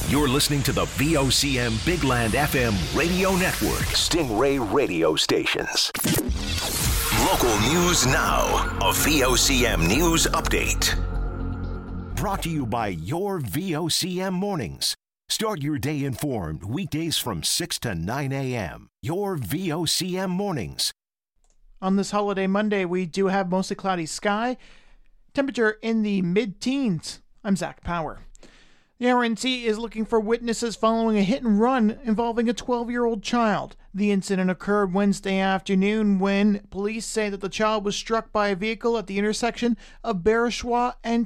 You're listening to the VOCM Big Land FM radio network. Stingray radio stations. Local news now. A VOCM news update. Brought to you by your VOCM mornings. Start your day informed weekdays from 6 to 9 a.m. Your VOCM mornings. On this holiday Monday, we do have mostly cloudy sky. Temperature in the mid-teens. I'm Zach Power. The RNC is looking for witnesses following a hit and run involving a 12-year-old child. The incident occurred Wednesday afternoon when police say that the child was struck by a vehicle at the intersection of Bereshwa and